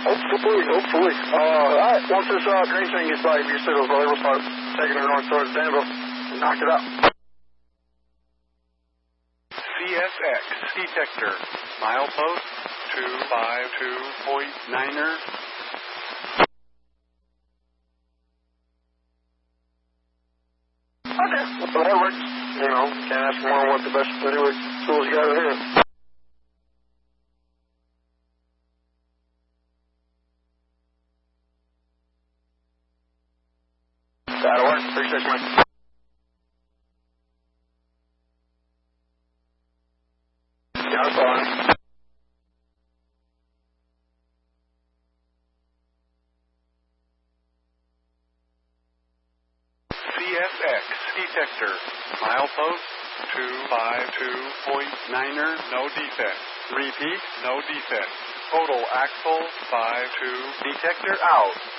Hopefully. Alright, once this green thing gets by, you said it was we'll start taking her north towards Danville and knock it out. CSX detector, milepost 252.9er. Okay, well, that works. You know, can't ask more what the best tools you got here. That'll work. Appreciate you, man. Yeah, that's fine. CSX detector, milepost 252.9er, no defect. Repeat, no defect. Total axle 52, detector out.